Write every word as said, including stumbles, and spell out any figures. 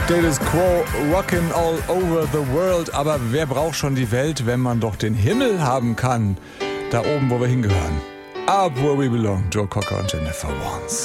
Status Quo, rockin' all over the world. Aber wer braucht schon die Welt, wenn man doch den Himmel haben kann? Da oben, wo wir hingehören. Up where we belong. Joe Cocker und Jennifer Warnes.